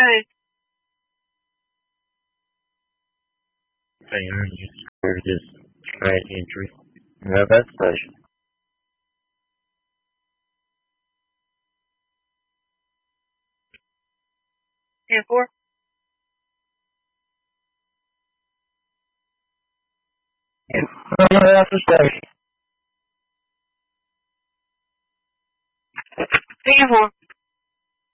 Okay. Fair, you scored this track entry. Now that's special. And 4. That's a special. And 4.